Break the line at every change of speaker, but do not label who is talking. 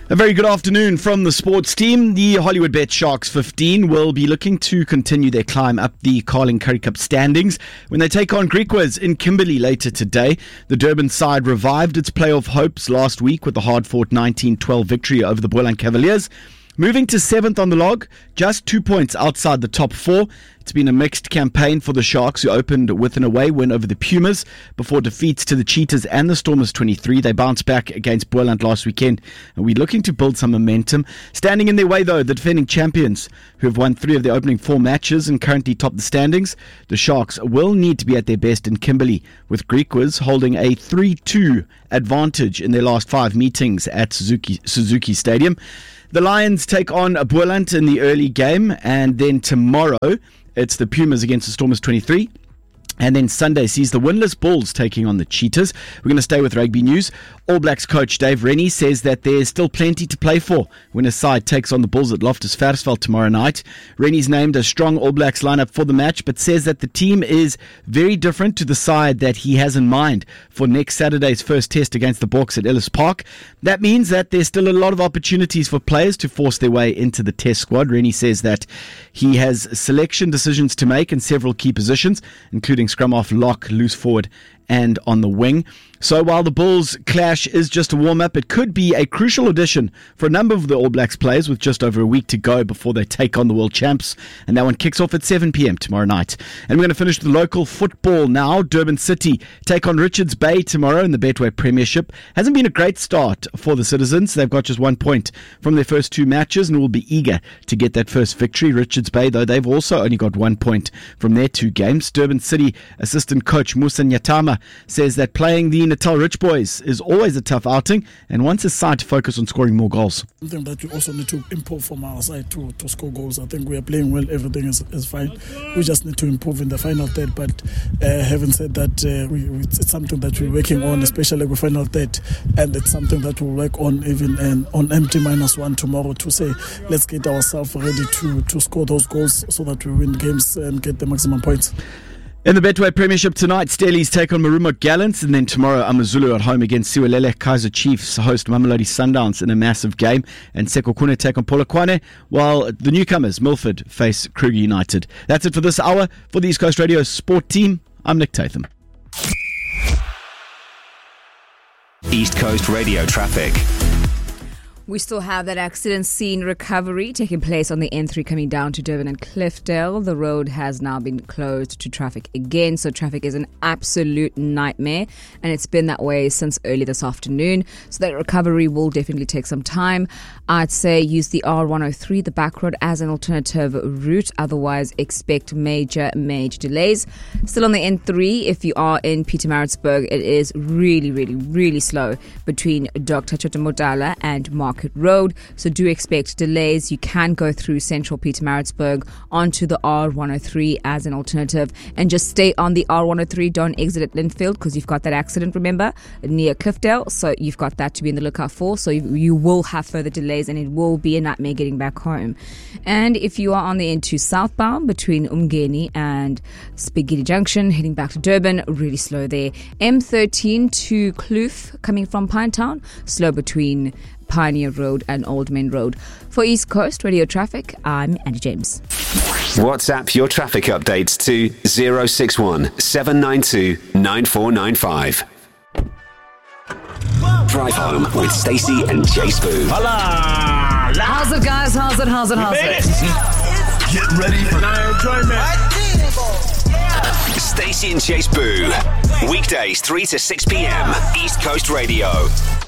A very good afternoon from the sports team. The Hollywood Bet Sharks 15 will be looking to continue their climb up the Carling Currie Cup standings when they take on Griquas in Kimberley later today. The Durban side revived its playoff hopes last week with the hard-fought 19-12 victory over the Boland Cavaliers. Moving to 7th on the log, just 2 points outside the top 4. It's been a mixed campaign for the Sharks, who opened with an away win over the Pumas before defeats to the Cheetahs and the Stormers 23. They bounced back against Boland last weekend, and we're looking to build some momentum. Standing in their way, though, the defending champions, who have won 3 of their opening 4 matches and currently top the standings. The Sharks will need to be at their best in Kimberley, with Griquas holding a 3-2 advantage in their last 5 meetings at Suzuki Stadium. The Lions take on Boland in the early game, and then tomorrow it's the Pumas against the Stormers 23. And then Sunday sees the winless Bulls taking on the Cheetahs. We're going to stay with rugby news. All Blacks coach Dave Rennie says that there's still plenty to play for when his side takes on the Bulls at Loftus Versfeld tomorrow night. Rennie's named a strong All Blacks lineup for the match, but says that the team is very different to the side that he has in mind for next Saturday's first test against the Boks at Ellis Park. That means that there's still a lot of opportunities for players to force their way into the test squad. Rennie says that he has selection decisions to make in several key positions, including scrum half, lock, loose forward and on the wing. So while the Bulls clash is just a warm-up, it could be a crucial audition for a number of the All Blacks players with just over a week to go before they take on the world champs. And that one kicks off at 7 p.m. tomorrow night. And we're going to finish with local football now. Durban City take on Richards Bay tomorrow in the Betway Premiership. Hasn't been a great start for the Citizens. They've got just 1 point from their first 2 matches and will be eager to get that first victory. Richards Bay, though, they've also only got 1 point from their 2 games. Durban City assistant coach Musa Nyatama says that playing the Natal Rich Boys is always a tough outing and wants his side to focus on scoring more goals.
I think that we also need to improve from our side to score goals. I think we are playing well, everything is fine. We just need to improve in the final third, but having said that, it's something that we're working on, especially with final third, and it's something that we'll work on even on empty -1 tomorrow to say, let's get ourselves ready to score those goals so that we win games and get the maximum points.
In the Betway Premiership tonight, Stellies take on Marumo Gallants, and then tomorrow AmaZulu at home against Siwelele. Kaizer Chiefs host Mamelodi Sundowns in a massive game, and Sekhukhune take on Polokwane, while the newcomers Milford face Kruger United. That's it for this hour. For the East Coast Radio Sport Team, I'm Nick Tatham.
East Coast Radio traffic.
We still have that accident scene recovery taking place on the N3 coming down to Durban and Cliffdale. The road has now been closed to traffic again, so traffic is an absolute nightmare, and it's been that way since early this afternoon. So that recovery will definitely take some time. I'd say use the R103, the back road, as an alternative route. Otherwise, expect major delays. Still on the N3, if you are in Pietermaritzburg, it is really slow between Dr. Chotamodala and Market Road, so do expect delays. You can go through central Pietermaritzburg onto the R103 as an alternative, and just stay on the R103. Don't exit at Linfield because you've got that accident, remember, near Cliffdale, so you've got that to be in the lookout for. So you will have further delays and it will be a nightmare getting back home. And if you are on the N2 southbound between Umgeni and Spaghetti Junction heading back to Durban, really slow there. M13 to Kloof coming from Pinetown, slow between Pioneer Road and Old Main Road. For East Coast Radio Traffic, I'm Andy James.
WhatsApp your traffic updates to 061 792 9495. Drive home with Stacey and Jay Spoo.
How's it, guys? How's it?
Get ready for enjoyment.
Stacey and Jay Spoo. Weekdays 3 to 6 p.m. East Coast Radio.